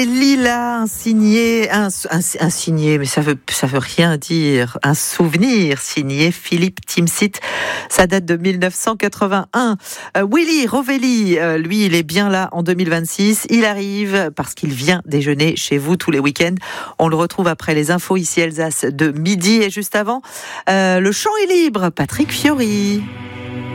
Lila, un signé, mais ça veut rien dire. Un souvenir signé Philippe Timsit. Ça date de 1981. Willy Rovelli, lui, il est bien là en 2026. Il arrive parce qu'il vient déjeuner chez vous tous les week-ends. On le retrouve après les infos ici Alsace de midi et juste avant. Le chant est libre. Patrick Fiori.